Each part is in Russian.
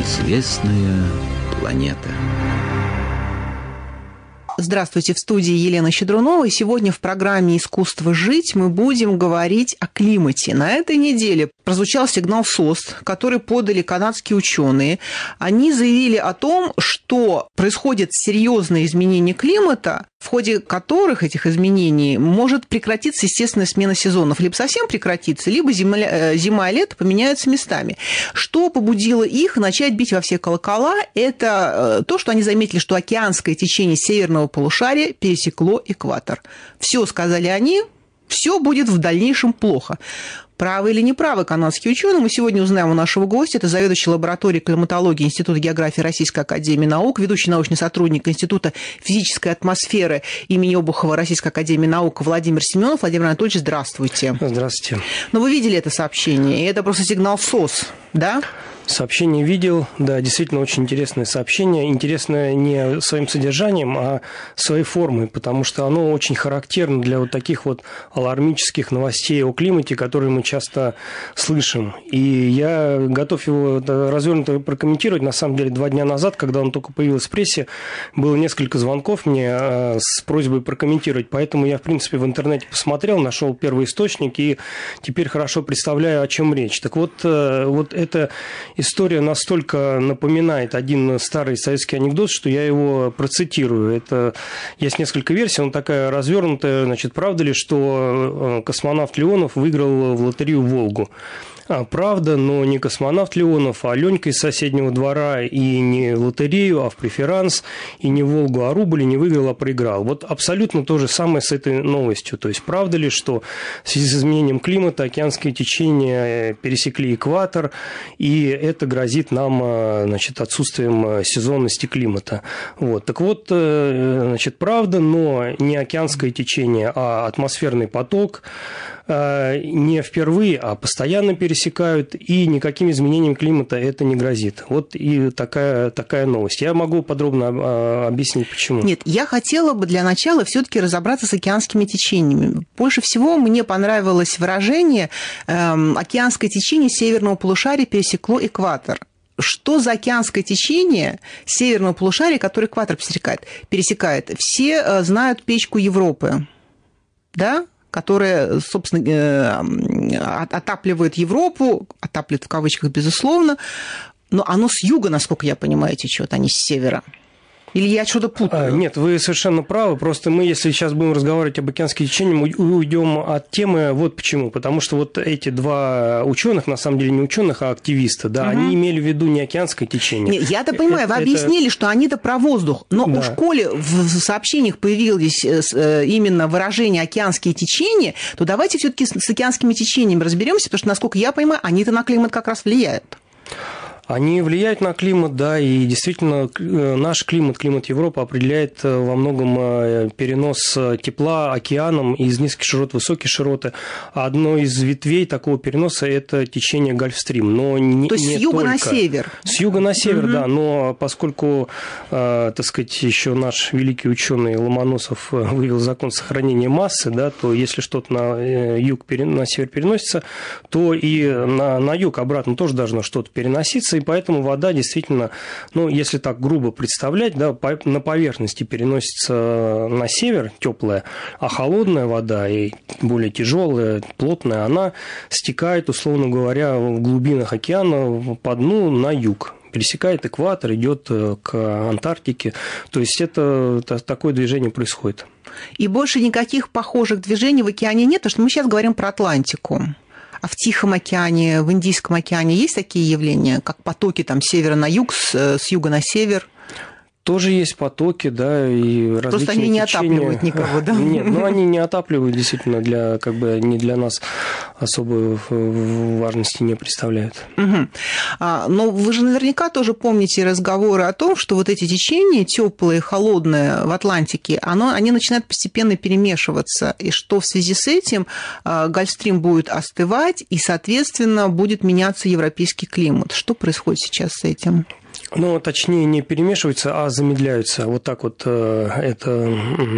Неизвестная планета. Здравствуйте, в студии Елена Щедрунова. И сегодня в программе «Искусство жить» мы будем говорить о климате. На этой неделе прозвучал сигнал СОС, который подали канадские ученые. Они заявили о том, что происходит серьезное изменение климата, в ходе которых этих изменений может прекратиться естественная смена сезонов. Либо совсем прекратится, либо зима и лето поменяются местами. Что побудило их начать бить во все колокола, это то, что они заметили, что океанское течение северного полушария пересекло экватор. Все, сказали они, все будет в дальнейшем плохо. Правы или неправы канадские ученые, мы сегодня узнаем у нашего гостя. Это заведующий лабораторией климатологии Института географии Российской академии наук, ведущий научный сотрудник Института физической атмосферы имени Обухова Российской академии наук Владимир Семенов. Владимир Анатольевич, здравствуйте. Здравствуйте. Но вы видели это сообщение, и это просто сигнал СОС, да? Сообщение видел, да, действительно очень интересное сообщение. Интересное не своим содержанием, а своей формой, потому что оно очень характерно для вот таких вот алармических новостей о климате, которые мы часто слышим. И я готов его развернуто прокомментировать. На самом деле, 2 дня назад, когда он только появился в прессе, было несколько звонков мне с просьбой прокомментировать. Поэтому я, в принципе, в интернете посмотрел, нашел первый источник и теперь хорошо представляю, о чем речь. Так вот, вот это... История настолько напоминает один старый советский анекдот, что я его процитирую. Это есть несколько версий, он такая развернутая. Значит, правда ли, что космонавт Леонов выиграл в лотерею «Волгу»? Правда, но не космонавт Леонов, а Ленька из соседнего двора и не лотерею, а в преферанс, и не Волгу, а рубль, и не выиграл, а проиграл. Вот абсолютно то же самое с этой новостью. То есть, правда ли, что в связи с изменением климата океанские течения пересекли экватор, и это грозит нам, значит, отсутствием сезонности климата. Вот. Так вот, значит, правда, но не океанское течение, а атмосферный поток не впервые, а постоянно пересекают, и никаким изменением климата это не грозит. Вот и такая новость. Я могу подробно объяснить, почему. Нет, я хотела бы для начала все-таки разобраться с океанскими течениями. Больше всего мне понравилось выражение «океанское течение северного полушария пересекло экватор». Что за океанское течение северного полушария, которое экватор пересекает? Все знают печку Европы, да? Которая, собственно, отапливает Европу, отапливает в кавычках, безусловно, но оно с юга, насколько я понимаю, течет, а не с севера. Или я что-то путаю? Нет, вы совершенно правы. Просто мы, если сейчас будем разговаривать об океанских течениях, мы уйдем от темы вот почему. Потому что вот эти 2 ученых, на самом деле не ученых, а активисты, да, они имели в виду не океанское течение. Нет, я-то понимаю, вы объяснили, что они-то про воздух. Но да. у школе в сообщениях появились именно выражение «океанские течения», то давайте все-таки с океанскими течениями разберемся, потому что, насколько я понимаю, они-то на климат как раз влияют. Они влияют на климат, да, и действительно наш климат, климат Европы определяет во многом перенос тепла океаном из низких широт в высокие широты. Одно из ветвей такого переноса – это течение Гольфстрим. Но то есть не с юга только. На север? С юга на север, да, но поскольку, так сказать, еще наш великий ученый Ломоносов вывел закон сохранения массы, да, то если что-то на юг, на север переносится, то и на юг обратно тоже должно что-то переноситься. И поэтому вода действительно, ну, если так грубо представлять, да, на поверхности переносится на север теплая, а холодная вода, и более тяжелая, плотная, она стекает, условно говоря, в глубинах океана по дну на юг. Пересекает экватор, идет к Антарктике. То есть это такое движение происходит. И больше никаких похожих движений в океане нет, потому что мы сейчас говорим про Атлантику. А в Тихом океане, в Индийском океане есть такие явления, как потоки там, с севера на юг, с юга на север? Тоже есть потоки, да, и различные просто они не отапливают никого, да? Нет, ну они не отапливают, действительно, для, как бы, не для нас особой важности не представляют. Угу. Но вы же наверняка тоже помните разговоры о том, что вот эти течения, теплые, холодные в Атлантике, они начинают постепенно перемешиваться, и что в связи с этим Гольфстрим будет остывать, и, соответственно, будет меняться европейский климат. Что происходит сейчас с этим? Ну, точнее, не перемешиваются, а замедляются. Вот так вот это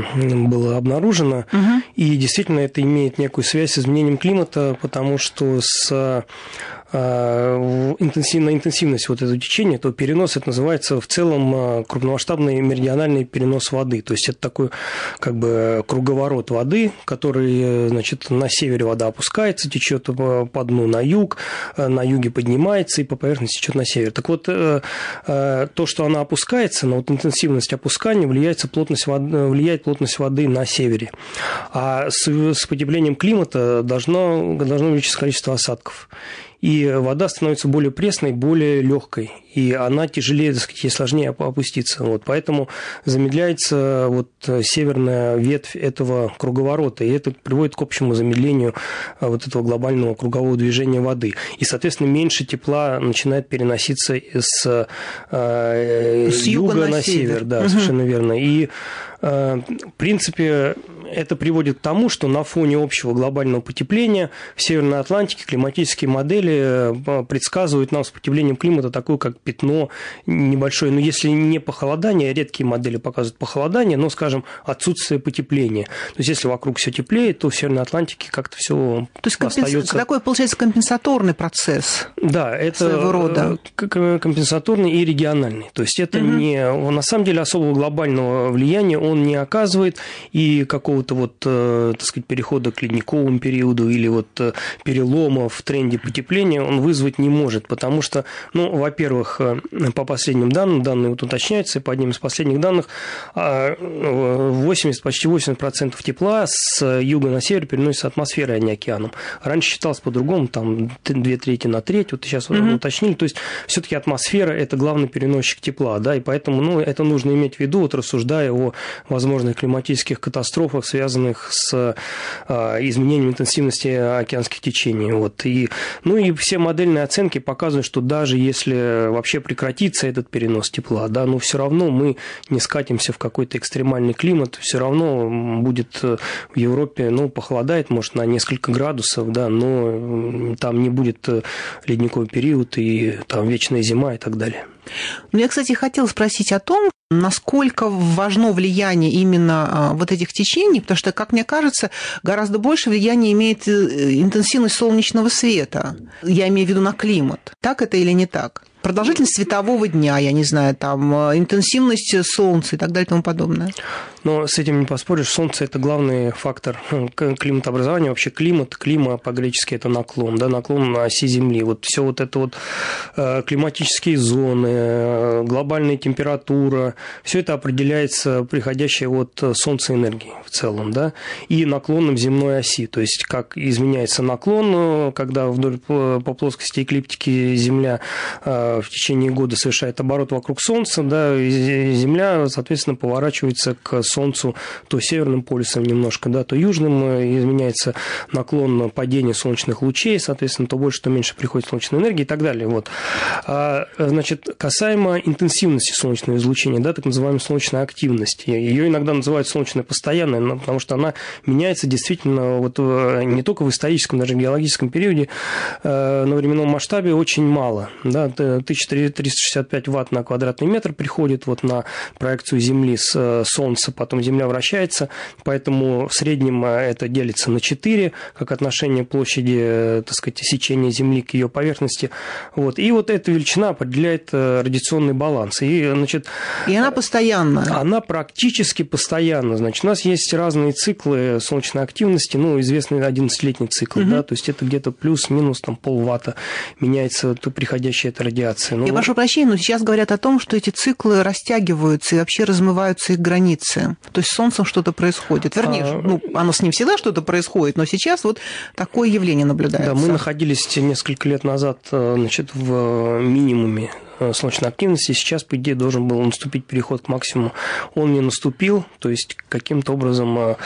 было обнаружено. И действительно это имеет некую связь с изменением климата, потому что с на интенсивность вот этого течения, то перенос, это называется в целом крупномасштабный меридиональный перенос воды. То есть это такой как бы круговорот воды, который, значит, на севере вода опускается, течет по дну на юге поднимается и по поверхности течет на север. Так вот, то, что она опускается, на вот интенсивность опускания влияет плотность воды на севере. А с потеплением климата должно увеличиться количество осадков. И вода становится более пресной, более легкой, и она тяжелее, так сказать, ей сложнее опуститься. Вот, поэтому замедляется вот северная ветвь этого круговорота, и это приводит к общему замедлению вот этого глобального кругового движения воды. И, соответственно, меньше тепла начинает переноситься с юга на север. Да, совершенно верно. И, в принципе, это приводит к тому, что на фоне общего глобального потепления в Северной Атлантике климатические модели предсказывают нам с потеплением климата такое, как пятно небольшое. Но если не похолодание, редкие модели показывают похолодание, но, скажем, отсутствие потепления. То есть, если вокруг все теплеет, то в Северной Атлантике как-то все остается. Такой, получается, компенсаторный процесс. Да, это своего рода. Компенсаторный и региональный. То есть, это на самом деле особого глобального влияния он не оказывает, и какого-то вот, так сказать, перехода к ледниковому периоду или вот перелома в тренде потепления он вызвать не может, потому что, ну, во-первых, по последним данным, данные вот уточняются, и по одним из последних данных, почти 80% тепла с юга на север переносится атмосферой, а не океаном. Раньше считалось по-другому, там 2/3 на треть, вот сейчас уточнили, то есть все-таки атмосфера – это главный переносчик тепла, да, и поэтому, ну, это нужно иметь в виду, вот рассуждая о возможных климатических катастрофах, связанных с изменением интенсивности океанских течений. Вот. И все модельные оценки показывают, что даже если вообще прекратится этот перенос тепла, да, но все равно мы не скатимся в какой-то экстремальный климат, все равно будет в Европе, ну, похолодает, может, на несколько градусов, да, но там не будет ледниковый период и там вечная зима и так далее. Я, кстати, хотела спросить о том, насколько важно влияние именно вот этих течений, потому что, как мне кажется, гораздо больше влияния имеет интенсивность солнечного света. Я имею в виду на климат. Так это или не так? Продолжительность светового дня, я не знаю, там, интенсивность солнца и так далее и тому подобное. Но с этим не поспоришь. Солнце – это главный фактор климатообразования. Вообще климат, клима по-гречески – это наклон, да, наклон на оси Земли. Вот все вот это вот климатические зоны, глобальная температура, все это определяется приходящей от Солнца энергией в целом, да, и наклоном земной оси. То есть, как изменяется наклон, когда вдоль по плоскости эклиптики Земля в течение года совершает оборот вокруг Солнца, да, и Земля, соответственно, поворачивается к Солнцу то северным полюсом немножко, да, то южным, изменяется наклон падения солнечных лучей, соответственно, то больше, то меньше приходит солнечной энергии и так далее. Вот. Значит, касаемо интенсивности солнечного излучения, да, так называемой солнечной активности, ее иногда называют солнечной постоянной, потому что она меняется действительно вот не только в историческом, даже в геологическом периоде, на временном масштабе очень мало, да, 1365 ватт на квадратный метр приходит вот на проекцию Земли с Солнца, потом Земля вращается, поэтому в среднем это делится на 4, как отношение площади, так сказать, сечения Земли к ее поверхности. Вот. И вот эта величина определяет радиационный баланс. И, значит, она постоянна? Она практически постоянна. Значит, у нас есть разные циклы солнечной активности, ну, известный 11-летний цикл, да, то есть это где-то плюс-минус там полватта меняется приходящая эта радиация. Я прошу прощения, но сейчас говорят о том, что эти циклы растягиваются и вообще размываются их границы. То есть с Солнцем что-то происходит. Вернее, оно с ним всегда что-то происходит, но сейчас вот такое явление наблюдается. Да, мы находились несколько лет назад, значит, в минимуме солнечной активности. Сейчас, по идее, должен был наступить переход к максимуму. Он не наступил, то есть каким-то образом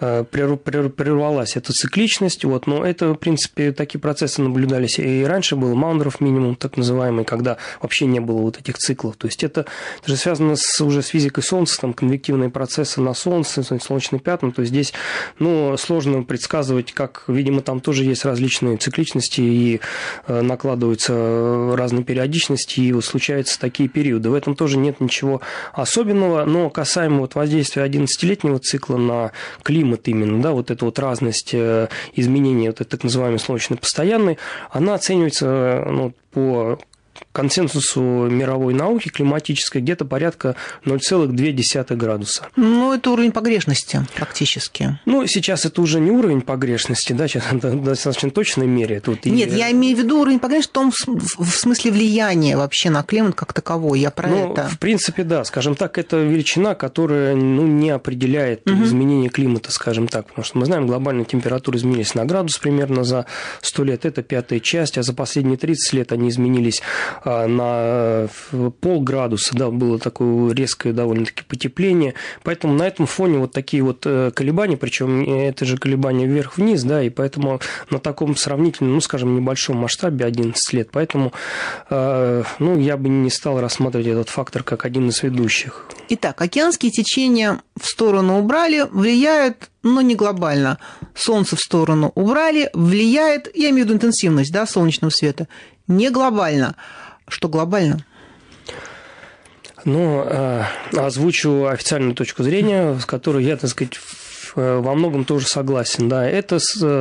прервалась эта цикличность. Вот. Но это, в принципе, такие процессы наблюдались и раньше. Был Маундеров минимум, так называемый, когда вообще не было вот этих циклов. То есть это же связано уже с физикой Солнца, там конвективные процессы на Солнце, солнечные пятна. То есть здесь, ну, сложно предсказывать, как, видимо, там тоже есть различные цикличности и накладываются разные периодичности. И вот случаются такие периоды. В этом тоже нет ничего особенного, но касаемо вот воздействия 11-летнего цикла на климат именно, да, вот эта вот разность изменений, вот этой так называемой солнечной постоянной, она оценивается, ну, по консенсусу мировой науки климатической где-то порядка 0,2 градуса. Ну, это уровень погрешности практически. Ну, сейчас это уже не уровень погрешности, да, сейчас это достаточно точно меряет. Вот, нет, я имею в виду уровень погрешности в смысле влияния вообще на климат как таковой, я про это. В принципе, да, скажем так, это величина, которая, ну, не определяет изменение климата, скажем так, потому что мы знаем, глобальная температура изменилась на градус примерно за 100 лет, это 5-я часть, а за последние 30 лет они изменились на полградуса, да, было такое резкое довольно-таки потепление, поэтому на этом фоне вот такие вот колебания, причем это же колебания вверх-вниз, да, и поэтому на таком сравнительно, ну, скажем, небольшом масштабе 11 лет, поэтому, ну, я бы не стал рассматривать этот фактор как один из ведущих. Итак, океанские течения в сторону убрали, влияют, но не глобально. Солнце в сторону убрали, влияет, я имею в виду интенсивность, да, солнечного света, не глобально. Что глобально? Ну, озвучу официальную точку зрения, с которой я, так сказать, во многом тоже согласен. Да, это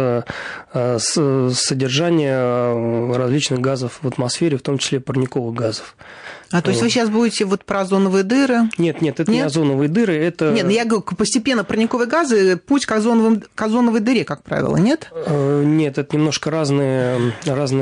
содержание различных газов в атмосфере, в том числе парниковых газов. То есть вы сейчас будете вот про озоновые дыры? Нет, это не озоновые дыры, это... Нет, я говорю, постепенно парниковые газы, путь к озоновой дыре, как правило, нет? Нет, это немножко разные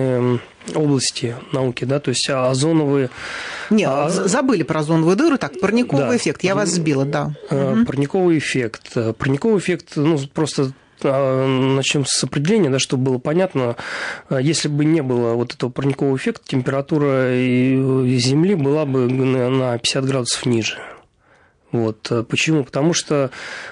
области науки, да, то есть озоновые... Нет, забыли про озоновую дыру, так, парниковый эффект, я вас сбила, да. Парниковый эффект. Парниковый эффект, ну, просто... Начнем с определения, да, чтобы было понятно. Если бы не было вот этого парникового эффекта, температура Земли была бы на 50 градусов ниже. Вот. Почему? Потому что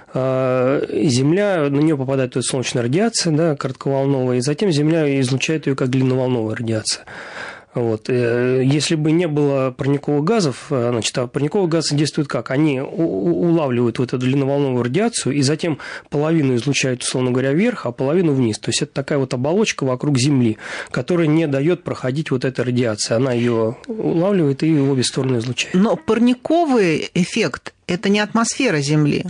Земля, на нее попадает солнечная радиация, да, коротковолновая, и затем Земля излучает ее как длинноволновая радиация. Вот. Если бы не было парниковых газов, значит, а парниковые газы действуют как? Они улавливают вот эту длинноволновую радиацию и затем половину излучают, условно говоря, вверх, а половину вниз. То есть это такая вот оболочка вокруг Земли, которая не дает проходить вот этой радиации. Она ее улавливает и в обе стороны излучает. Но парниковый эффект – это не атмосфера Земли.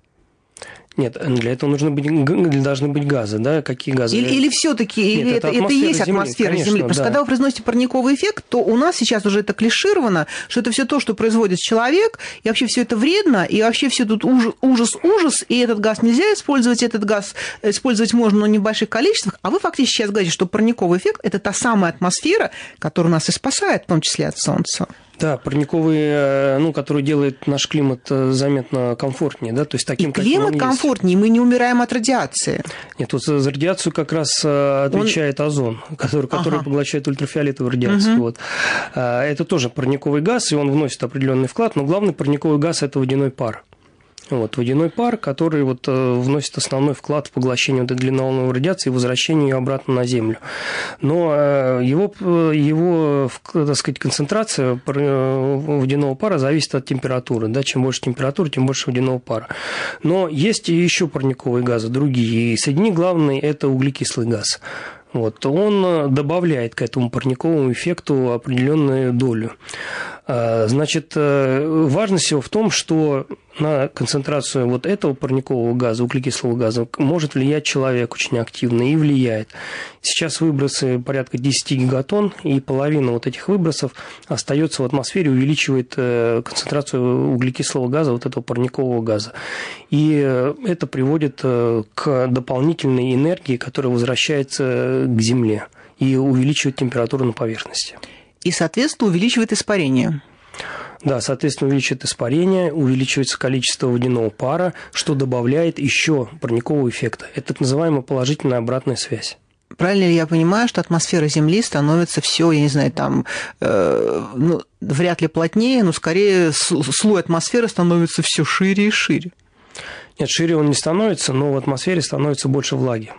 Нет, для этого должны быть газы, да? Какие газы? Или все-таки это и есть атмосфера Земли. Просто когда вы произносите парниковый эффект, то у нас сейчас уже это клишировано, что это все то, что производит человек, и вообще все это вредно, и вообще все тут ужас, и этот газ нельзя использовать, этот газ использовать можно, но не в больших количествах. А вы фактически сейчас говорите, что парниковый эффект – это та самая атмосфера, которая нас и спасает, в том числе от Солнца. Да, парниковый, ну, который делает наш климат заметно комфортнее, да, то есть таким, каким он есть. Климат комфортнее, мы не умираем от радиации. Нет, вот за радиацию как раз отвечает озон, который поглощает ультрафиолетовую радиацию. Вот. Это тоже парниковый газ, и он вносит определенный вклад, но главный парниковый газ – это водяной пар. Вот, водяной пар, который вот вносит основной вклад в поглощение вот этой длинноволновой радиации и возвращение ее обратно на Землю. Но его, так сказать, концентрация водяного пара зависит от температуры. Да? Чем больше температуры, тем больше водяного пара. Но есть и еще парниковые газы, другие. И среди них главный – это углекислый газ. Вот, он добавляет к этому парниковому эффекту определенную долю. Значит, важность всего в том, что на концентрацию вот этого парникового газа, углекислого газа, может влиять человек очень активно и влияет. Сейчас выбросы порядка 10 гигатонн, и половина вот этих выбросов остается в атмосфере, увеличивает концентрацию углекислого газа, вот этого парникового газа. И это приводит к дополнительной энергии, которая возвращается к Земле и увеличивает температуру на поверхности. И, соответственно, увеличивает испарение. Да, соответственно, увеличивает испарение, увеличивается количество водяного пара, что добавляет еще парникового эффекта. Это так называемая положительная обратная связь. Правильно ли я понимаю, что атмосфера Земли становится все, я не знаю, там, вряд ли плотнее, но скорее слой атмосферы становится все шире и шире? Нет, шире он не становится, но в атмосфере становится больше влаги.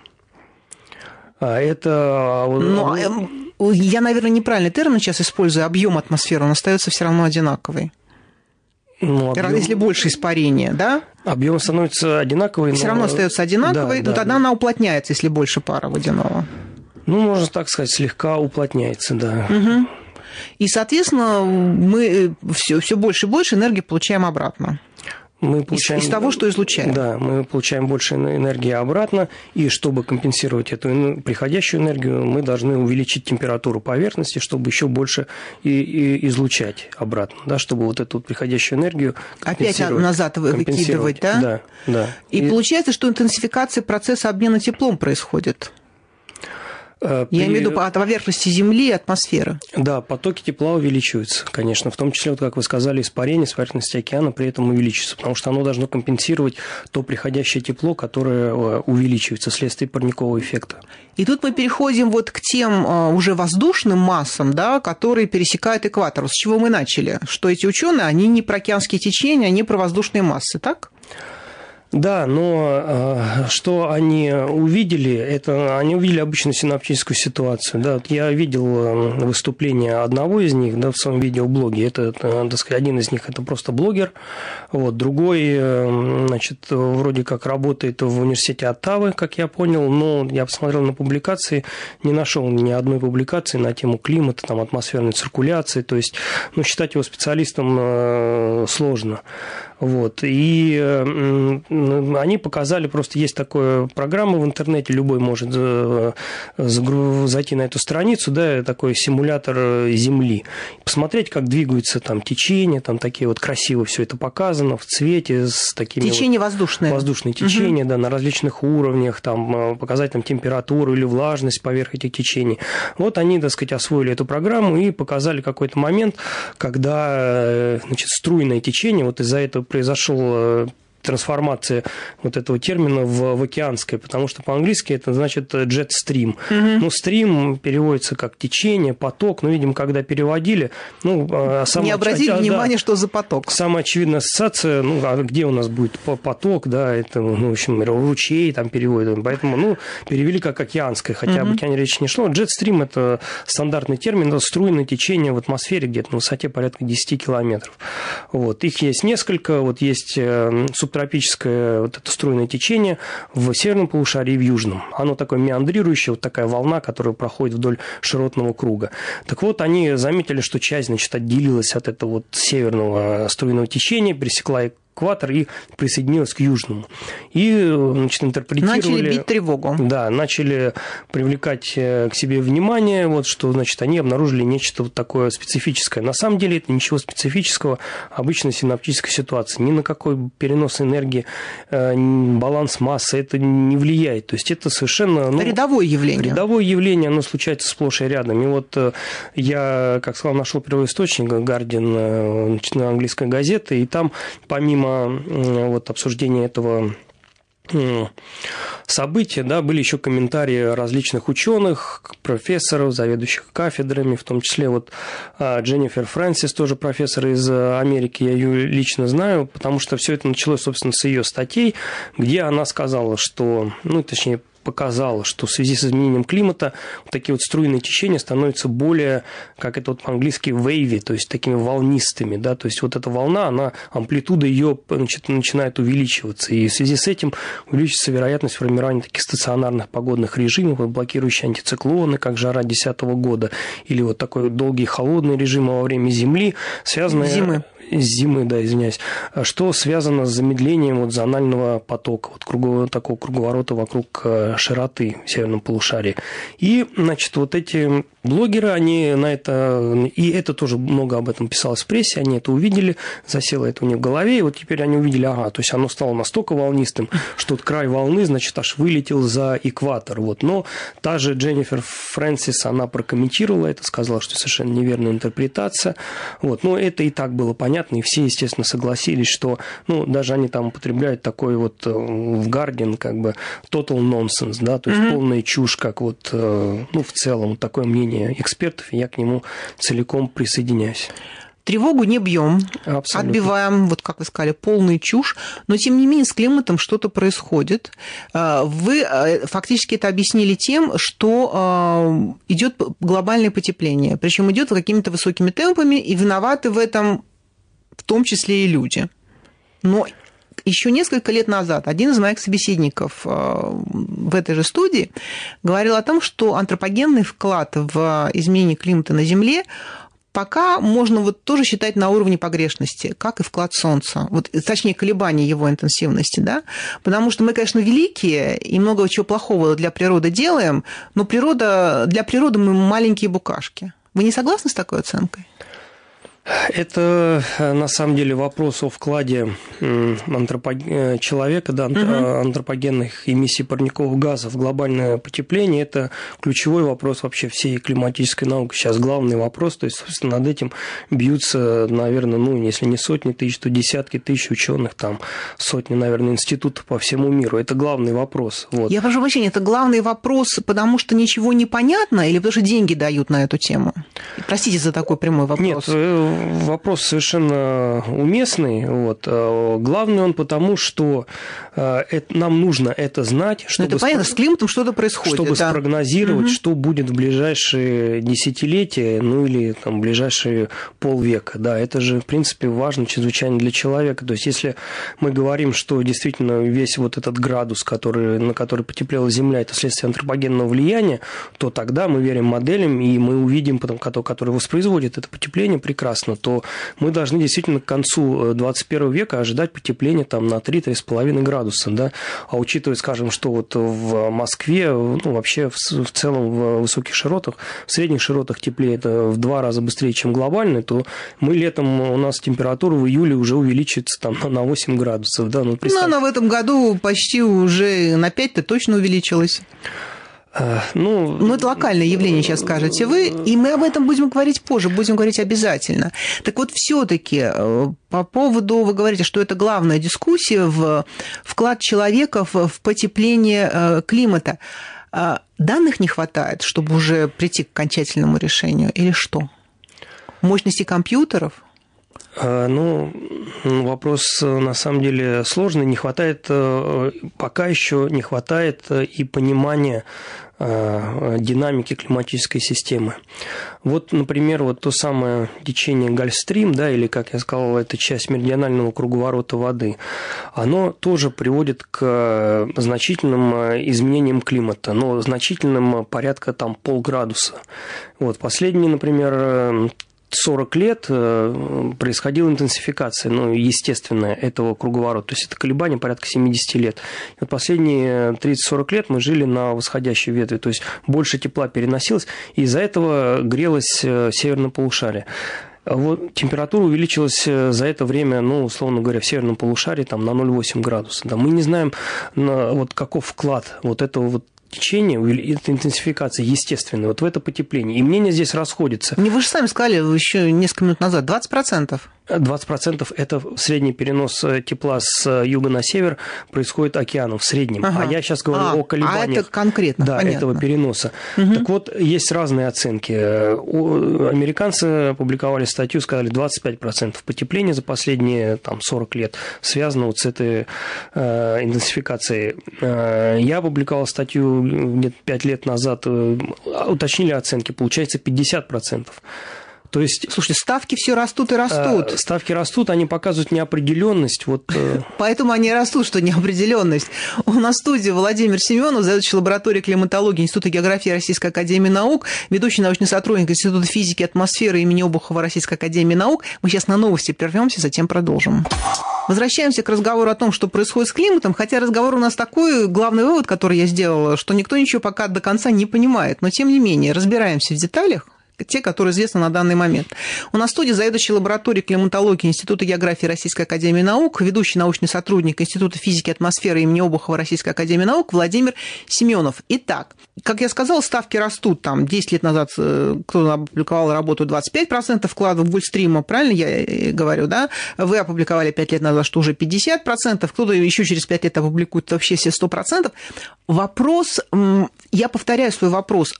Я, наверное, неправильный термин сейчас использую. Объем атмосферы, он остается все равно одинаковый. Если больше испарения, да? Объем становится одинаковый. Все равно остается одинаковый, но тогда она уплотняется, если больше пара водяного. Ну, можно так сказать, слегка уплотняется, да. И, соответственно, мы все больше и больше энергии получаем обратно. Мы получаем, из того, что излучаем. Да, мы получаем больше энергии обратно, и чтобы компенсировать эту приходящую энергию, мы должны увеличить температуру поверхности, чтобы еще больше и излучать обратно, да, чтобы вот эту приходящую энергию опять назад выкидывать, да? Да, да. И получается, что интенсификация процесса обмена теплом происходит. Я имею в виду от поверхности Земли и атмосферы. Да, потоки тепла увеличиваются, конечно. В том числе, вот, как вы сказали, испарение с поверхности океана при этом увеличится, потому что оно должно компенсировать то приходящее тепло, которое увеличивается вследствие парникового эффекта. И тут мы переходим вот к тем уже воздушным массам, да, которые пересекают экватор. С чего мы начали? Что эти ученые, они не про океанские течения, они про воздушные массы, так? Да, но что они увидели, это они увидели обычно синаптическую ситуацию. Да. Я видел выступление одного из них, да, в своем видеоблоге. Это, так сказать, один из них это просто блогер, вот, другой, значит, вроде как работает в университете Оттавы, как я понял, но я посмотрел на публикации, не нашел ни одной публикации на тему климата, там, атмосферной циркуляции, то есть, ну, считать его специалистом сложно. Вот. И они показали, просто есть такая программа в интернете, любой может зайти на эту страницу, да, такой симулятор Земли, посмотреть, как двигаются там течения, там такие вот красиво все это показано в цвете с такими течения воздушные. Воздушные течения, да, на различных уровнях, там показать там температуру или влажность поверх этих течений. Вот они, так сказать, освоили эту программу и показали какой-то момент, когда, значит, струйное течение, вот из-за этого произошел трансформация вот этого термина в океанское, потому что по-английски это значит jet stream. Ну, стрим переводится как течение, поток, но, видимо, когда переводили... Ну, не обратили внимания, что за поток. Самая очевидная ассоциация, ну, а где у нас будет поток, да, это, ну, в общем, ручей там переводят, поэтому, ну, перевели как океанское, хотя об океане речи не шло. Jet stream – это стандартный термин, это струйное течение в атмосфере где-то на высоте порядка 10 километров. Вот. Их есть несколько, вот есть субтропическое вот это струйное течение в северном полушарии и в южном. Оно такое меандрирующее, вот такая волна, которая проходит вдоль широтного круга. Так вот, они заметили, что часть, значит, отделилась от этого вот северного струйного течения, пересекла экватор и присоединилась к южному. И, значит, интерпретировали... Начали бить тревогу. Да, начали привлекать к себе внимание, вот, что, значит, они обнаружили нечто вот такое специфическое. На самом деле это ничего специфического, обычная синаптическая ситуация. Ни на какой перенос энергии, баланс массы это не влияет. То есть это совершенно... Ну, рядовое явление. Рядовое явление, оно случается сплошь и рядом. И вот я, как сказал, нашел первоисточник, Guardian, английская газета, и там помимо вот обсуждения этого события, да, были еще комментарии различных ученых, профессоров, заведующих кафедрами, в том числе вот Дженнифер Фрэнсис, тоже профессор из Америки, я ее лично знаю, потому что все это началось, собственно, с ее статей, где она сказала, что, ну, точнее, показала, что в связи с изменением климата вот такие вот струйные течения становятся более, как это вот по-английски, wavy, то есть такими волнистыми, да, то есть вот эта волна, она, амплитуда ее, значит, начинает увеличиваться, и в связи с этим увеличится вероятность формирования таких стационарных погодных режимов, вот блокирующие антициклоны, как жара 2010 года, или вот такой долгий холодный режим во время зимы, связанные... Зимы, да, извиняюсь, что связано с замедлением вот зонального потока, вот такого круговорота вокруг широты в северном полушарии. И, значит, вот эти блогеры, они на это, и это тоже много об этом писалось в прессе, они это увидели, засело это у них в голове, и вот теперь они увидели, ага, то есть оно стало настолько волнистым, что вот край волны, значит, аж вылетел за экватор. Вот. Но та же Дженнифер Фрэнсис, она прокомментировала это, сказала, что совершенно неверная интерпретация. Вот. Но это и так было понятно, и все, естественно, согласились, что, ну, даже они там употребляют такой вот в Guardian, как бы, total nonsense, да, то есть полная чушь, как вот, ну, в целом, такое мнение экспертов, и я к нему целиком присоединяюсь. Тревогу не бьем, отбиваем, вот как вы сказали, полную чушь, но тем не менее с климатом что-то происходит. Вы фактически это объяснили тем, что идет глобальное потепление, причем идет какими-то высокими темпами, и виноваты в этом в том числе и люди. Но еще несколько лет назад один из моих собеседников в этой же студии говорил о том, что антропогенный вклад в изменение климата на Земле пока можно вот тоже считать на уровне погрешности, как и вклад Солнца, вот, точнее, колебания его интенсивности, да, потому что мы, конечно, великие и много чего плохого для природы делаем, но для природы мы маленькие букашки. Вы не согласны с такой оценкой? Это, на самом деле, вопрос о вкладе человека, да, антропогенных эмиссий парниковых газов в глобальное потепление. Это ключевой вопрос вообще всей климатической науки. Сейчас главный вопрос, то есть, собственно, над этим бьются, наверное, если не сотни тысяч, то десятки тысяч ученых, там сотни, наверное, институтов по всему миру. Это главный вопрос. Вот. Я прошу прощения, это главный вопрос, потому что ничего не понятно или потому что деньги дают на эту тему? Простите за такой прямой вопрос. Нет, вопрос совершенно уместный. Вот. Главный он потому, что нам нужно это знать, чтобы, это понятно, с климатом что-то происходит, чтобы спрогнозировать, что будет в ближайшие десятилетия, или там, ближайшие полвека. Да, это же, в принципе, важно чрезвычайно для человека. То есть, если мы говорим, что действительно весь вот этот градус, на который потеплела Земля, это следствие антропогенного влияния, то тогда мы верим моделям, и мы увидим, которые воспроизводят это потепление прекрасно, то мы должны действительно к концу 21 века ожидать потепления там, на 3-3,5 градуса. Да? А учитывая, скажем, что вот в Москве, вообще в целом в высоких широтах, в средних широтах теплеет в 2 раза быстрее, чем глобально, то мы летом, у нас температура в июле уже увеличится там, на 8 градусов. Да? Она в этом году почти уже на 5-то точно увеличилась. Это локальное явление, сейчас скажете вы, и мы об этом будем говорить позже, будем говорить обязательно. Так вот, все-таки по поводу, вы говорите, что это главная дискуссия в вклад человека в потепление климата. Данных не хватает, чтобы уже прийти к окончательному решению, или что? Мощности компьютеров? Вопрос на самом деле сложный. Не хватает, пока еще не хватает и понимания динамики климатической системы. Вот, например, то самое течение Гольфстрим, да, или, как я сказал, это часть меридионального круговорота воды, оно тоже приводит к значительным изменениям климата, но значительным порядка там полградуса. Последние, например, 40 лет происходила интенсификация, естественная, этого круговорота. То есть это колебания порядка 70 лет. И последние 30-40 лет мы жили на восходящей ветви, то есть больше тепла переносилось, и из-за этого грелось северное полушарие. Температура увеличилась за это время, условно говоря, в северном полушарии там, на 0,8 градуса. Да, мы не знаем, каков вклад этого течение, интенсификация естественная в это потепление. И мнения здесь расходятся. Вы же сами сказали еще несколько минут назад, 20%. 20% – это средний перенос тепла с юга на север происходит океаном в среднем. А я сейчас говорю о колебаниях это конкретно, этого переноса. Так вот, есть разные оценки. Американцы опубликовали статью, сказали, 25% потепления за последние 40 лет связано с этой интенсификацией. Я опубликовал статью где-то 5 лет назад, уточнили оценки, получается 50%. То есть, слушайте, ставки все растут и растут. Ставки растут, они показывают неопределенность. Поэтому они растут, что неопределенность. У нас в студии Владимир Семенов, заведующий лабораторией климатологии Института географии Российской академии наук, ведущий научный сотрудник Института физики и атмосферы имени Обухова Российской академии наук. Мы сейчас на новости прервемся, затем продолжим. Возвращаемся к разговору о том, что происходит с климатом, хотя разговор у нас такой, главный вывод, который я сделала, что никто ничего пока до конца не понимает. Но, тем не менее, разбираемся в деталях, те, которые известны на данный момент. У нас в студии заведующий лабораторией климатологии Института географии Российской академии наук, ведущий научный сотрудник Института физики и атмосферы имени Обухова Российской академии наук Владимир Семенов. Итак, как я сказала, ставки растут. 10 лет назад кто-то опубликовал работу 25% вкладов в Гольфстрима, правильно я говорю, да? Вы опубликовали 5 лет назад, что уже 50%, кто-то еще через 5 лет опубликует вообще все 100%. Вопрос, я повторяю свой вопрос,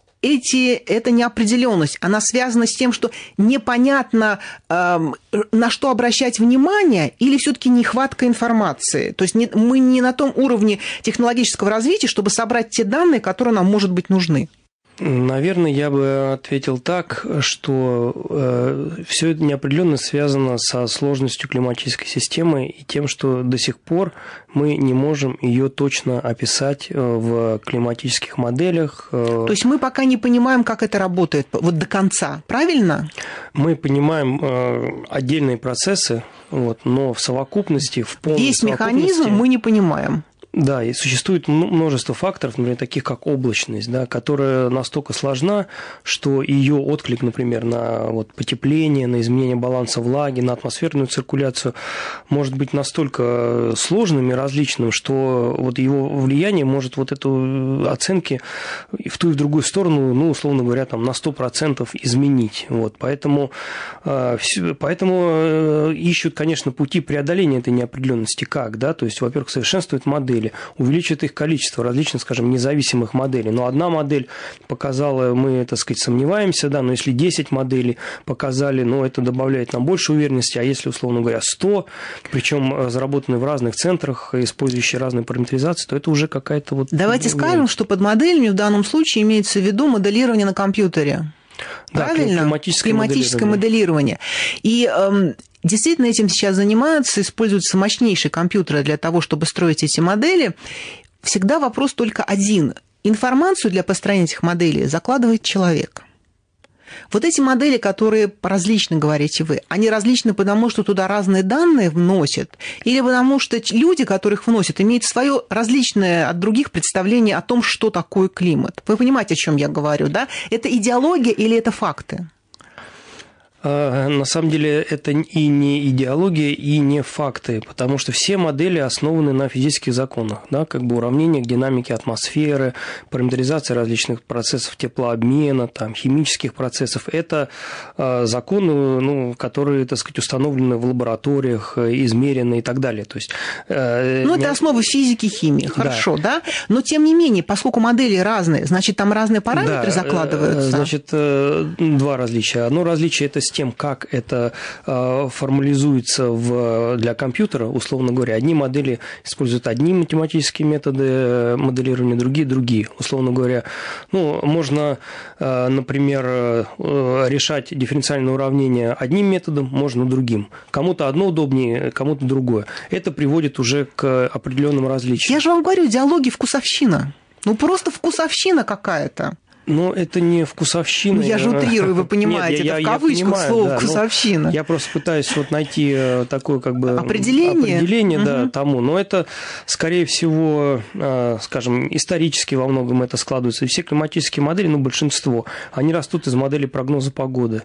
эта неопределенность, она связана с тем, что непонятно, на что обращать внимание, или все-таки нехватка информации. То есть мы не на том уровне технологического развития, чтобы собрать те данные, которые нам, может быть, нужны. Наверное, я бы ответил так, что все это неопределенно связано со сложностью климатической системы и тем, что до сих пор мы не можем ее точно описать в климатических моделях. То есть мы пока не понимаем, как это работает вот до конца, правильно? Мы понимаем отдельные процессы, но в совокупности, в полной весь механизм мы не понимаем. Да, и существует множество факторов, например, таких как облачность, да, которая настолько сложна, что ее отклик, например, на потепление, на изменение баланса влаги, на атмосферную циркуляцию может быть настолько сложным и различным, что его влияние может эту оценки в ту и в другую сторону, условно говоря, на 100% изменить. Поэтому ищут, конечно, пути преодоления этой неопределенности. Как? Да? То есть, во-первых, совершенствуют модели, увеличивает их количество различных, скажем, независимых моделей. Но одна модель показала, мы, так сказать, сомневаемся, да, но если 10 моделей показали, это добавляет нам больше уверенности, а если, условно говоря, 100, причем разработанные в разных центрах, использующие разные параметризации, то это уже какая-то Давайте скажем, что под моделями в данном случае имеется в виду моделирование на компьютере. Да, правильно? Климатическое моделирование. И действительно этим сейчас занимаются, используются мощнейшие компьютеры для того, чтобы строить эти модели. Всегда вопрос только один. Информацию для построения этих моделей закладывает человек. Вот эти модели, которые различны, говорите вы, они различны потому, что туда разные данные вносят, или потому что люди, которых вносят, имеют свое различное от других представление о том, что такое климат. Вы понимаете, о чем я говорю, да? Это идеология или это факты? На самом деле это и не идеология, и не факты, потому что все модели основаны на физических законах, да, уравнениях динамики атмосферы, параметризации различных процессов теплообмена, химических процессов. Это законы, которые, так сказать, установлены в лабораториях, измерены и так далее. То есть, это основы физики, химии, хорошо, да? Но тем не менее, поскольку модели разные, значит, там разные параметры закладываются? Значит, два различия. Одно различие – это с тем, как это формализуется для компьютера, условно говоря. Одни модели используют одни математические методы моделирования, другие. Условно говоря, можно, например, решать дифференциальное уравнение одним методом, можно другим. Кому-то одно удобнее, кому-то другое. Это приводит уже к определенным различиям. Я же вам говорю, идеология вкусовщина. Просто вкусовщина какая-то. Но это не вкусовщина. Я же утрирую, вы понимаете, это в кавычках слово «вкусовщина». Я просто пытаюсь найти такое определение тому. Но это, скорее всего, скажем, исторически во многом это складывается. И все климатические модели, большинство, они растут из моделей прогноза погоды.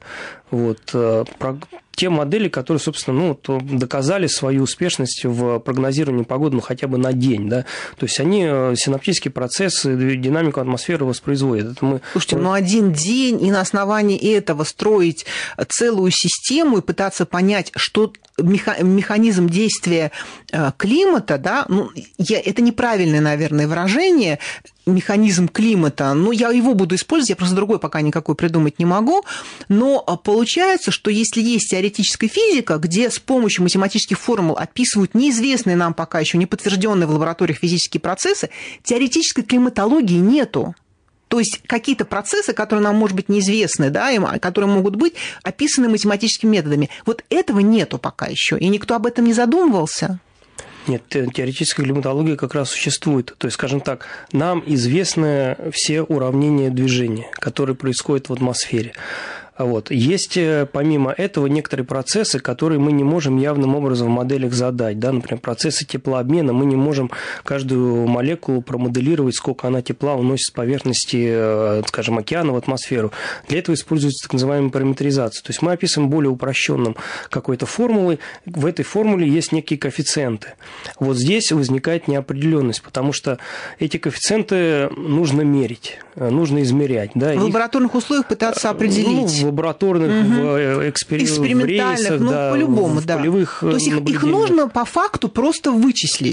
Те модели, которые, собственно, доказали свою успешность в прогнозировании погоды, хотя бы на день, да, то есть они синаптические процессы, динамику атмосферы воспроизводят. Слушайте, один день, и на основании этого строить целую систему и пытаться понять, что механизм действия климата, да, это неправильное, наверное, выражение, механизм климата, я его буду использовать, я просто другой пока никакой придумать не могу, но получается, что если есть теоретическая физика, где с помощью математических формул описывают неизвестные нам пока еще не подтвержденные в лабораториях физические процессы, теоретической климатологии нету. То есть какие-то процессы, которые нам, может быть, неизвестны, да, которые могут быть описаны математическими методами. Этого нету пока еще, и никто об этом не задумывался. Нет, теоретическая климатология как раз существует. То есть, скажем так, нам известны все уравнения движения, которые происходят в атмосфере. Есть, помимо этого, некоторые процессы, которые мы не можем явным образом в моделях задать. Да? Например, процессы теплообмена. Мы не можем каждую молекулу промоделировать, сколько она тепла уносит с поверхности, скажем, океана в атмосферу. Для этого используется так называемая параметризация. То есть мы описываем более упрощенным какой-то формулой. В этой формуле есть некие коэффициенты. Здесь возникает неопределенность, потому что эти коэффициенты нужно мерить, нужно измерять. Да? В лабораторных условиях пытаться определить. В лабораторных, в экспериментальных, в рейсах, по-любому, в полевых. То есть их нужно по факту просто вычислить.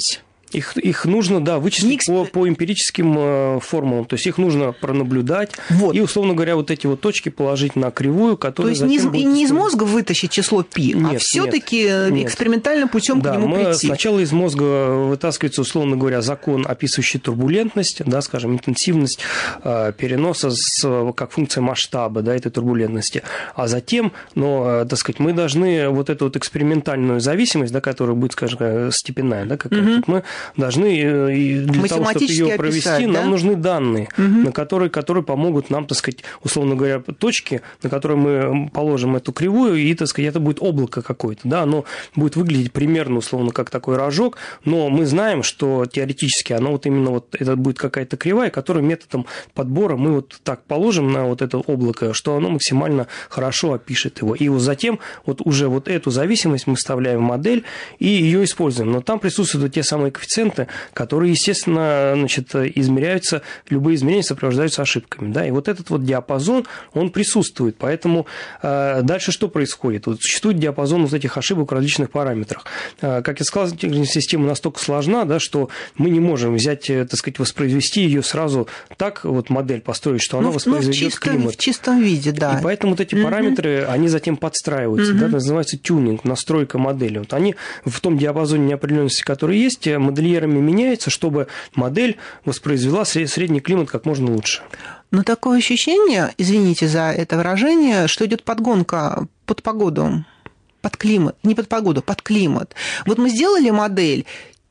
Их нужно, да, вычислить по эмпирическим формулам. То есть их нужно пронаблюдать и, условно говоря, вот эти вот точки положить на кривую, которая... То есть не из мозга вытащить число π, а все-таки экспериментальным путем к нему прийти. Сначала из мозга вытаскивается, условно говоря, закон, описывающий турбулентность, да, скажем, интенсивность переноса как функция масштаба, да, этой турбулентности. А затем, так сказать, мы должны вот эту вот экспериментальную зависимость, да, которая будет, скажем, степенная, да, какая-то, мы должны, для того, чтобы ее провести, нам нужны данные, на которые помогут нам, так сказать, условно говоря, точки, на которые мы положим эту кривую, и, так сказать, это будет облако какое-то, да, оно будет выглядеть примерно, условно, как такой рожок, но мы знаем, что теоретически оно вот именно вот, это будет какая-то кривая, которую методом подбора мы вот так положим на вот это облако, что оно максимально хорошо опишет его. И вот затем вот уже вот эту зависимость мы вставляем в модель и ее используем. Но там присутствуют те самые коэффициенты, которые, естественно, значит, измеряются, любые измерения сопровождаются ошибками. Да? И вот этот вот диапазон, он присутствует. Поэтому дальше что происходит? Вот существует диапазон вот этих ошибок в различных параметрах. Как я сказал, система настолько сложна, да, что мы не можем взять, так сказать, воспроизвести ее сразу так, вот модель построить, что она воспроизведет климат. В чистом виде, да. И поэтому вот эти параметры, они затем подстраиваются. Да, это называется тюнинг, настройка модели. Вот они в том диапазоне неопределенности, который есть, модельерами меняются, чтобы модель воспроизвела средний климат как можно лучше. Но такое ощущение, извините за это выражение, что идет подгонка под погоду, под климат, не под погоду, под климат. Вот мы сделали модель,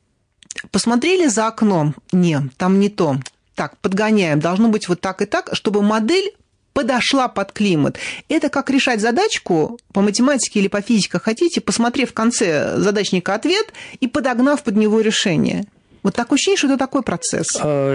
посмотрели за окном, не, там не то. Так, подгоняем, должно быть вот так и так, чтобы модель подошла под климат. Это как решать задачку по математике или по физике, как хотите, посмотрев в конце задачника ответ и подогнав под него решение. Вот такое ощущение, что это такой процесс.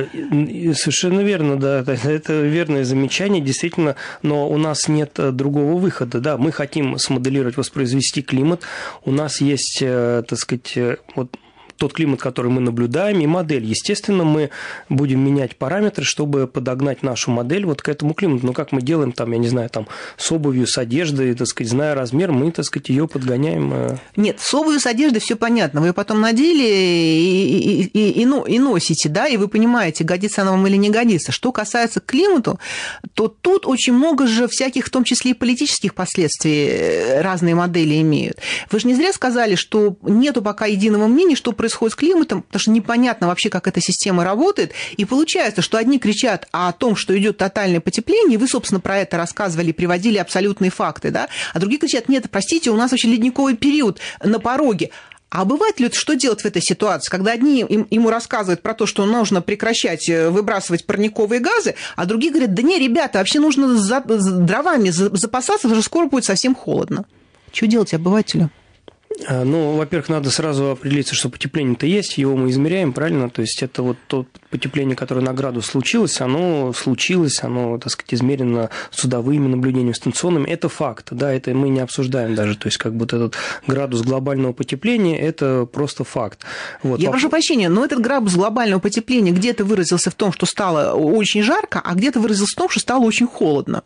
Совершенно верно, да. Это верное замечание, действительно, но у нас нет другого выхода. Да. Мы хотим смоделировать, воспроизвести климат. У нас есть, так сказать, вот тот климат, который мы наблюдаем, и модель. Естественно, мы будем менять параметры, чтобы подогнать нашу модель вот к этому климату. Но как мы делаем там, я не знаю, там с обувью, с одеждой, так сказать, зная размер, мы, так сказать, ее подгоняем. Нет, с обувью, с одеждой все понятно. Вы ее потом надели и носите, да, и вы понимаете, годится она вам или не годится. Что касается климату, то тут очень много же всяких, в том числе и политических последствий разные модели имеют. Вы же не зря сказали, что нету пока единого мнения, что происходит с климатом, потому что непонятно вообще, как эта система работает, и получается, что одни кричат о том, что идет тотальное потепление, и вы, собственно, про это рассказывали, приводили абсолютные факты, да, а другие кричат, нет, простите, у нас вообще ледниковый период на пороге. А обывателю что делать в этой ситуации, когда одни ему рассказывают про то, что нужно прекращать выбрасывать парниковые газы, а другие говорят, да не, ребята, вообще нужно дровами запасаться, потому что скоро будет совсем холодно. Что делать обывателю? Ну, во-первых, надо сразу определиться, что потепление-то есть, его мы измеряем, правильно? То есть это вот то потепление, которое на градус случилось, оно, так сказать, измерено судовыми наблюдениями, станционными. Это факт, да, это мы не обсуждаем даже. То есть как бы вот этот градус глобального потепления – это просто факт. Вот. Я прошу прощения, но этот градус глобального потепления где-то выразился в том, что стало очень жарко, а где-то выразился в том, что стало очень холодно.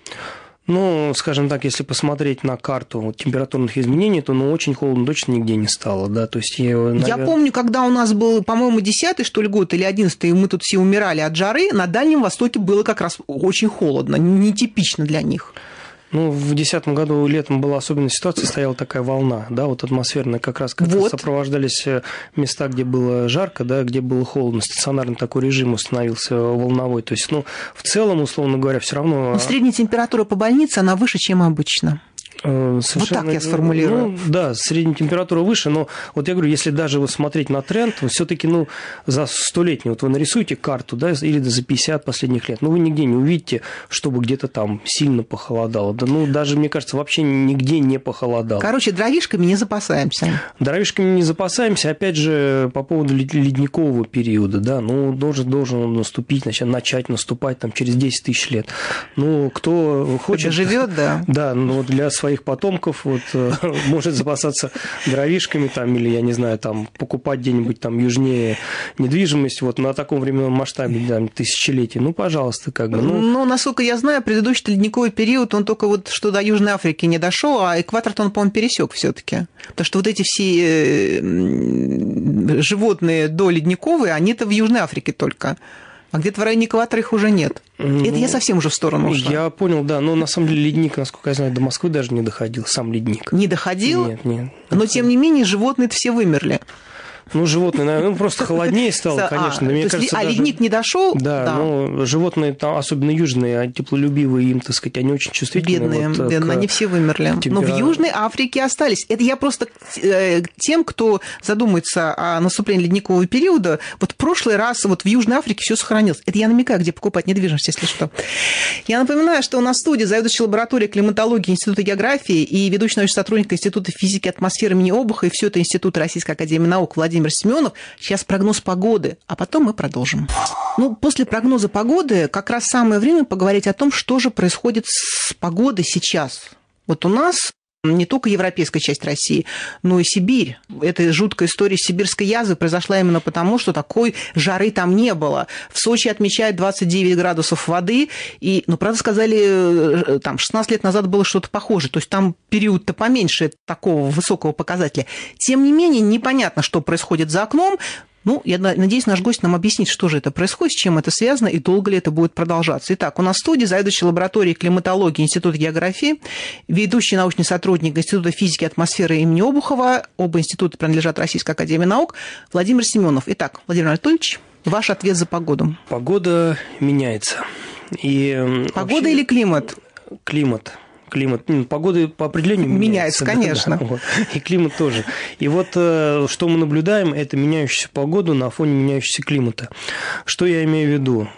Ну, скажем так, если посмотреть на карту температурных изменений, то очень холодно точно нигде не стало, да, то есть Я помню, когда у нас был, по-моему, 10-й, что ли, год или 11-й, и мы тут все умирали от жары, на Дальнем Востоке было как раз очень холодно, нетипично для них. Ну, в 2010 году летом была особенная ситуация, стояла такая волна, да, вот атмосферная, как раз сопровождались места, где было жарко, да, где было холодно, стационарный такой режим установился волновой, то есть, в целом, условно говоря, все равно... Но средняя температура по больнице, она выше, чем обычно. Совершенно, вот так я сформулирую. Да, средняя температура выше, но вот я говорю, если даже смотреть на тренд, все-таки за 100-летний, вот вы нарисуете карту, да, или за 50 последних лет, вы нигде не увидите, чтобы где-то там сильно похолодало. Да, даже, мне кажется, вообще нигде не похолодало. Короче, дровишками не запасаемся. Дровишками не запасаемся, опять же, по поводу ледникового периода, да, должен он наступить, начать наступать там через 10 тысяч лет. Кто хочет... живет, да. Да, для своих своих потомков, вот, может запасаться дровишками там, или, я не знаю, там, покупать где-нибудь там южнее недвижимость вот на таком временном масштабе, там, тысячелетий, ну, пожалуйста, как бы. Ну, насколько я знаю, предыдущий ледниковый период, он только вот что до Южной Африки не дошел, а экватор-то он, по-моему, пересек все-таки. Потому что вот эти все животные доледниковые, они-то в Южной Африке только. А где-то в районе экватора их уже нет. Это я совсем уже в сторону ушла. Я понял, да. Но на самом деле ледник, насколько я знаю, до Москвы даже не доходил, сам ледник. Не доходил? Нет. Но, тем не менее, животные-то все вымерли. Ну, животные, наверное, просто холоднее стало, конечно. Мне кажется, ледник не дошел? Да, но животные, там, особенно южные, теплолюбивые, им, так сказать, они очень чувствительны. Бедные, они все вымерли. Но в Южной Африке остались. Это я просто тем, кто задумается о наступлении ледникового периода, вот в прошлый раз вот в Южной Африке все сохранилось. Это я намекаю, где покупать недвижимость, если что. Я напоминаю, что у нас в студии заведующий лабораторией климатологии Института географии и ведущий научный сотрудник Института физики и атмосферы имени Обуха, и все это Институт Российской академии наук Владимир Семенов. Сейчас прогноз погоды, а потом мы продолжим. Ну, после прогноза погоды как раз самое время поговорить о том, что же происходит с погодой сейчас. Вот у нас не только европейская часть России, но и Сибирь. Эта жуткая история сибирской язвы произошла именно потому, что такой жары там не было. В Сочи отмечают 29 градусов воды, и, ну, правда, сказали, там 16 лет назад было что-то похожее, то есть там период-то поменьше такого высокого показателя. Тем не менее, непонятно, что происходит за окном. Ну, я надеюсь, наш гость нам объяснит, что же это происходит, с чем это связано и долго ли это будет продолжаться. Итак, у нас в студии заведующий лабораторией климатологии Института географии, ведущий научный сотрудник Института физики и атмосферы имени Обухова, оба института принадлежат Российской академии наук, Владимир Семенов. Итак, Владимир Анатольевич, ваш ответ за погоду. Погода меняется. Погода вообще... или климат? Климат. Погода по определению меняется. Конечно. Да, вот. И климат тоже. И вот что мы наблюдаем, это меняющуюся погоду на фоне меняющегося климата. Что я имею в виду?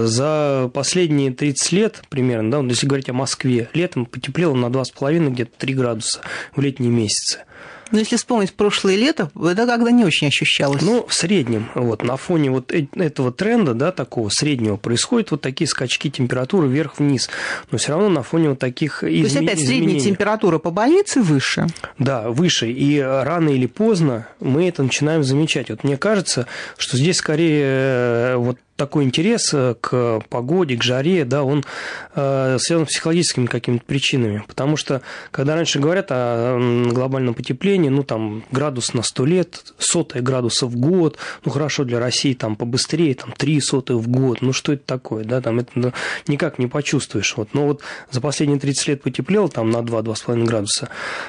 За последние 30 лет примерно, да, если говорить о Москве, летом потеплело на 2,5, где-то 3 градуса в летние месяцы. Но если вспомнить прошлое лето, это когда не очень ощущалось. Ну, в среднем, вот, на фоне вот этого тренда, да, такого среднего, происходят вот такие скачки температуры вверх-вниз. Но все равно на фоне вот таких изменений. То есть, опять, средняя температура по больнице выше? Да, выше. И рано или поздно мы это начинаем замечать. Вот мне кажется, что здесь скорее вот такой интерес к погоде, к жаре, да, он связан с психологическими какими-то причинами. Потому что, когда раньше говорят о глобальном потеплении, ну, там, градус на 100 лет, 100 градуса в год, ну, хорошо, для России там побыстрее, там, 300 в год, ну, что это такое, да, там, это никак не почувствуешь. Вот. Но вот за последние 30 лет потеплело там на 2-2,5 градуса,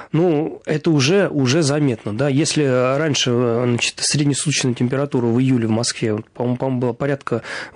ну, это уже заметно, да. Если раньше, значит, среднесуточная температура в июле в Москве, по-моему, была порядка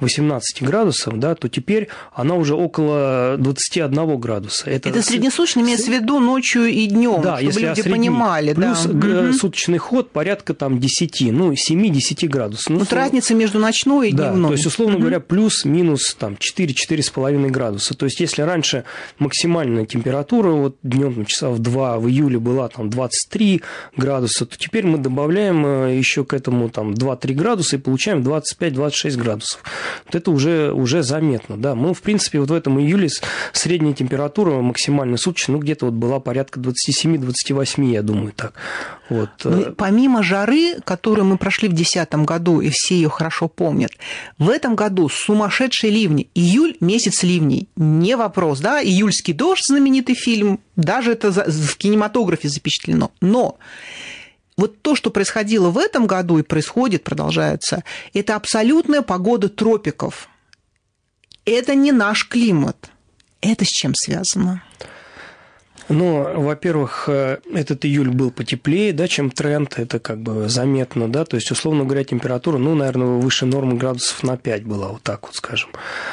18 градусов, да, то теперь она уже около 21 градуса. Это среднесуточно имеется в виду ночью и днем, да, чтобы люди понимали. Плюс суточный ход порядка там 10, ну, 7-10 градусов. Ну, вот разница между ночной и дневной. Да, то есть, условно говоря, плюс-минус там 4-4,5 градуса. То есть, если раньше максимальная температура вот днем часа в 2 в июле была там 23 градуса, то теперь мы добавляем еще к этому там 2-3 градуса и получаем 25-26 градусов. Вот это уже заметно, да. Мы, в принципе, вот в этом июле средняя температура максимальная суточная, ну, где-то вот была порядка 27-28, я думаю, так. Вот. Ну, помимо жары, которую мы прошли в 2010 году, и все ее хорошо помнят, в этом году сумасшедшие ливни. Июль – месяц ливней. Не вопрос, да, «Июльский дождь» – знаменитый фильм, даже это в кинематографе запечатлено. Но вот то, что происходило в этом году и происходит, продолжается, это абсолютная погода тропиков. Это не наш климат. Это с чем связано? Ну, во-первых, этот июль был потеплее, да, чем тренд, это как бы заметно, да, то есть, условно говоря, температура, ну, наверное, выше нормы градусов на 5 была, вот так вот скажем.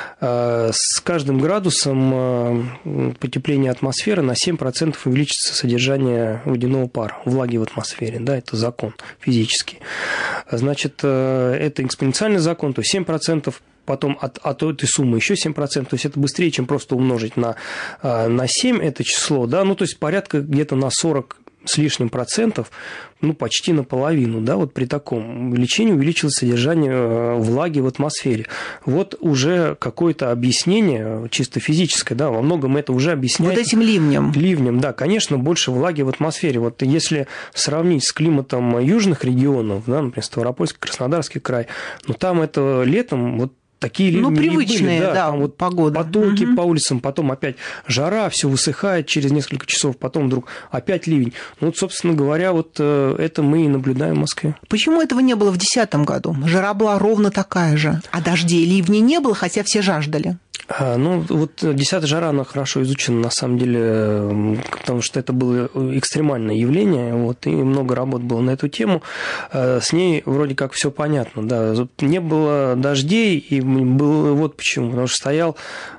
С каждым градусом потепления атмосферы на 7% увеличится содержание водяного пара, влаги в атмосфере, да, это закон физический. Значит, это экспоненциальный закон, то есть 7%, потом от этой суммы еще 7%, то есть это быстрее, чем просто умножить на 7 это число, да, ну, то есть порядка где-то на 40 с лишним процентов, ну, почти наполовину, да, вот при таком увеличении увеличилось содержание влаги в атмосфере. Вот уже какое-то объяснение чисто физическое, да, во многом это уже объясняется. Вот этим ливнем. Ливнем, да, конечно, больше влаги в атмосфере. Вот если сравнить с климатом южных регионов, да, например, Ставропольский, Краснодарский край, ну, там это летом вот такие ливни привычные, были, да, да, там вот погода. Потоки по улицам, потом опять жара, все высыхает через несколько часов, потом вдруг опять ливень. Ну, вот, собственно говоря, вот это мы и наблюдаем в Москве. Почему этого не было в 2010 году? Жара была ровно такая же, а дождей, ливней не было, хотя все жаждали. Ну, вот 10-я жара, она хорошо изучена, на самом деле, потому что это было экстремальное явление, вот, и много работ было на эту тему. С ней вроде как все понятно, да. Не было дождей, и было вот почему. Потому что стоял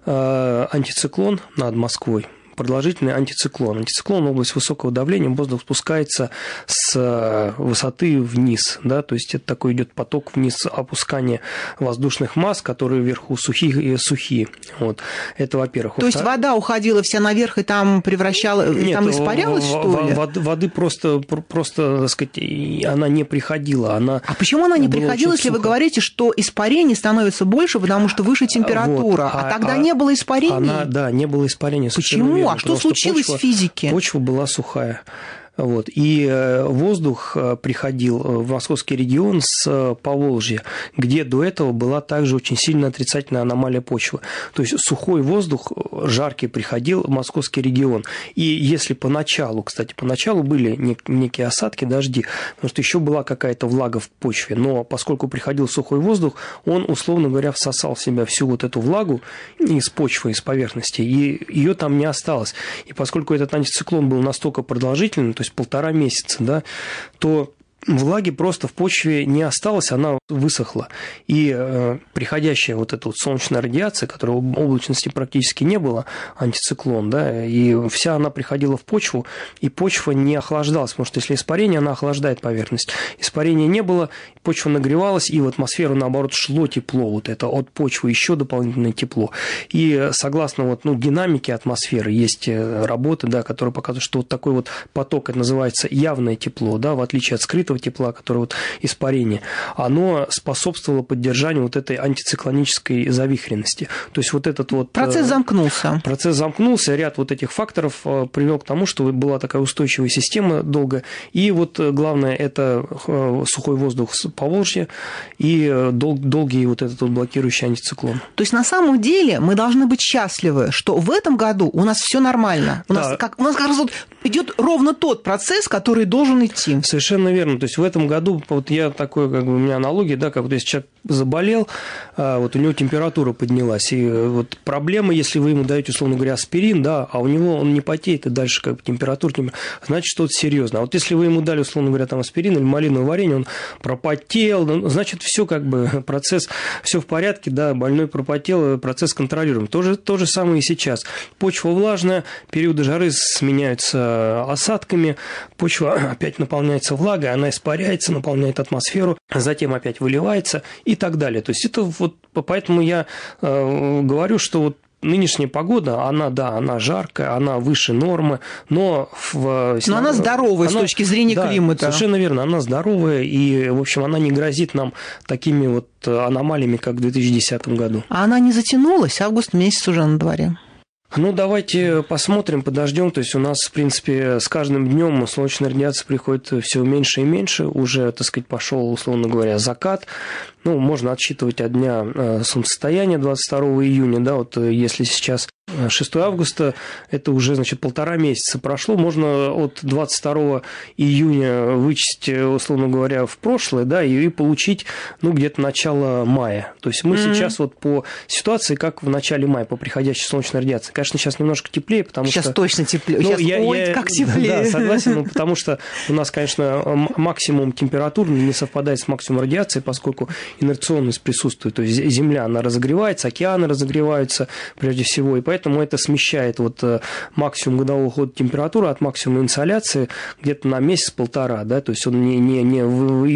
антициклон над Москвой. Продолжительный антициклон. Антициклон – область высокого давления, воздух спускается с высоты вниз, да, то есть это такой идет поток вниз, опускание воздушных масс, которые вверху сухие. Вот. Это, во-первых. То есть вода уходила вся наверх и там превращала, Нет, там испарялась, что ли? Воды просто, так сказать, она не приходила. А почему она не приходила, если вы говорите, что испарений становится больше, потому что выше температура, вот. тогда не было испарений? Да, не было испарений. Почему? А что случилось в физике? Почва была сухая. Вот. И воздух приходил в московский регион с Поволжья, где до этого была также очень сильная отрицательная аномалия почвы. То есть сухой воздух, жаркий, приходил в московский регион. И если поначалу были некие осадки, дожди, потому что еще была какая-то влага в почве, но поскольку приходил сухой воздух, он, условно говоря, всосал в себя всю вот эту влагу из почвы, из поверхности, и ее там не осталось. И поскольку этот антициклон был настолько продолжительный, то есть 1,5 месяца, да, то влаги просто в почве не осталось, она высохла. И приходящая вот эта вот солнечная радиация, которой облачности практически не было, антициклон, да, и вся она приходила в почву, и почва не охлаждалась, потому что если испарение, она охлаждает поверхность. Испарения не было, почва нагревалась, и в атмосферу, наоборот, шло тепло, вот это от почвы еще дополнительное тепло. И согласно вот, динамике атмосферы есть работы, да, которые показывают, что вот такой вот поток, это называется явное тепло, да, в отличие от скрытого тепла, которое вот испарение, оно способствовало поддержанию вот этой антициклонической завихренности. То есть вот этот вот... Процесс замкнулся, ряд вот этих факторов привел к тому, что была такая устойчивая система долго. И вот главное, это сухой воздух с Поволжья и долгий вот этот вот блокирующий антициклон. То есть на самом деле мы должны быть счастливы, что в этом году у нас все нормально. У нас как раз вот идет ровно тот процесс, который должен идти. Совершенно верно. То есть в этом году, вот я такой, как бы у меня аналогия, да, как вот если человек заболел, вот у него температура поднялась, и вот проблема, если вы ему даете, условно говоря, аспирин, да, а у него он не потеет, и дальше как бы температура, значит, что-то серьезное. А вот если вы ему дали, условно говоря, там аспирин или малиновое варенье, он пропотел, значит, все как бы процесс, все в порядке, да, больной пропотел, процесс контролируем. То же самое и сейчас. Почва влажная, периоды жары сменяются осадками, почва опять наполняется влагой, она испаряется, наполняет атмосферу, затем опять выливается и так далее. То есть это вот поэтому я говорю, что вот нынешняя погода, она жаркая, она выше нормы, но она здоровая с точки зрения климата. Совершенно верно, она здоровая, и, в общем, она не грозит нам такими вот аномалиями, как в 2010 году. А она не затянулась? Август месяц уже на дворе. Давайте посмотрим, подождем. То есть у нас, в принципе, с каждым днем солнечная радиация приходит все меньше и меньше. Уже, так сказать, пошел, условно говоря, закат. Можно отсчитывать от дня солнцестояния 22 июня, да, вот если сейчас 6 августа, это уже, значит, 1,5 месяца прошло, можно от 22 июня вычесть, условно говоря, в прошлое, да, и получить, где-то начало мая. То есть мы сейчас вот по ситуации, как в начале мая, по приходящей солнечной радиации. Конечно, сейчас немножко теплее, потому сейчас что... Сейчас точно теплее, как теплее. Да, согласен, потому что у нас, конечно, максимум температуры не совпадает с максимумом радиации, поскольку инерционность присутствует, то есть Земля, она разогревается, океаны разогреваются прежде всего, и поэтому поэтому это смещает вот максимум годового ухода температуры от максимума инсоляции где-то на месяц-полтора, да, то есть он не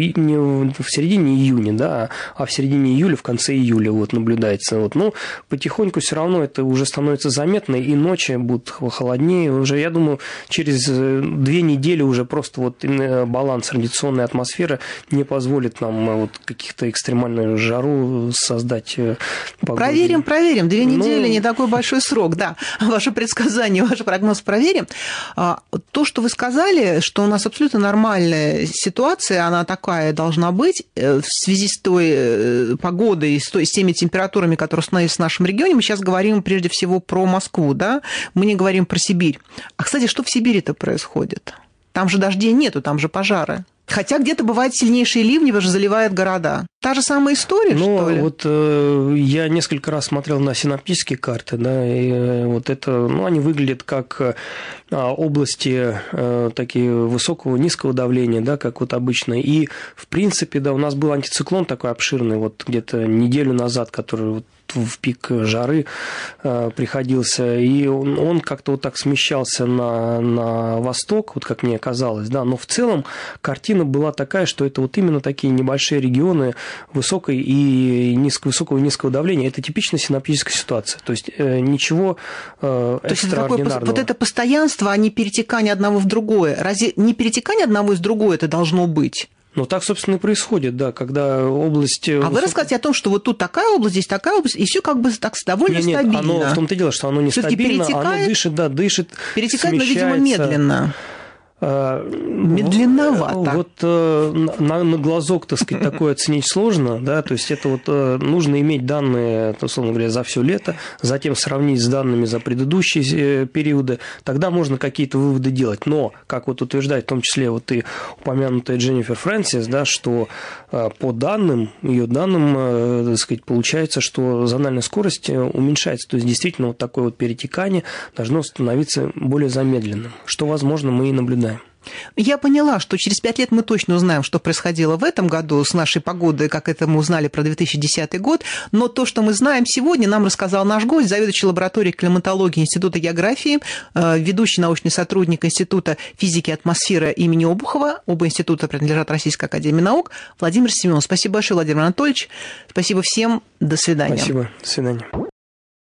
в середине июня, да, а в середине июля, в конце июля вот наблюдается. Вот. Но потихоньку все равно это уже становится заметно, и ночи будут холоднее. Уже, я думаю, через 2 недели уже просто вот баланс радиационной атмосферы не позволит нам вот каких-то экстремальную жару создать. Проверим. 2 недели не такой большой срок, да. Ваше предсказание, ваш прогноз проверим. То, что вы сказали, что у нас абсолютно нормальная ситуация, она такая должна быть в связи с той погодой, с теми температурами, которые установились в нашем регионе. Мы сейчас говорим прежде всего про Москву, да? Мы не говорим про Сибирь. А, кстати, что в Сибири-то происходит? Там же дождей нету, там же пожары. Хотя где-то бывают сильнейшие ливни, даже заливают города. Та же самая история, что ли? Вот я несколько раз смотрел на синоптические карты, да, и вот это, они выглядят как области такие высокого, низкого давления, да, как вот обычно. И, в принципе, да, у нас был антициклон такой обширный, вот где-то неделю назад, который вот в пик жары приходился, и он как-то вот так смещался на восток, вот как мне казалось, да, но в целом картина была такая, что это вот именно такие небольшие регионы высокого и низкого давления. Это типичная синоптическая ситуация, то есть ничего экстраординарного. Вот это постоянство, а не перетекание одного в другое. Разве не перетекание одного из другого это должно быть? Ну, так, собственно, и происходит, да, когда область... А вы рассказываете о том, что вот тут такая область, здесь такая область, и все как бы так довольно стабильно. Нет, оно в том-то и дело, что оно нестабильно, оно дышит, перетекает, но, видимо, медленно. Медленновато. Вот на глазок, так сказать, такое оценить сложно, да, то есть это вот нужно иметь данные, условно говоря, за все лето, затем сравнить с данными за предыдущие периоды, тогда можно какие-то выводы делать. Но, как вот утверждает в том числе вот и упомянутая Дженнифер Фрэнсис, да, что по данным, ее данным, так сказать, получается, что зональная скорость уменьшается, то есть действительно вот такое вот перетекание должно становиться более замедленным, что, возможно, мы и наблюдаем. Я поняла, что через 5 лет мы точно узнаем, что происходило в этом году с нашей погодой, как это мы узнали про 2010 год, но то, что мы знаем сегодня, нам рассказал наш гость, заведующий лабораторией климатологии Института географии, ведущий научный сотрудник Института физики и атмосферы имени Обухова, оба института принадлежат Российской академии наук, Владимир Семенов. Спасибо большое, Владимир Анатольевич. Спасибо всем. До свидания. Спасибо. До свидания.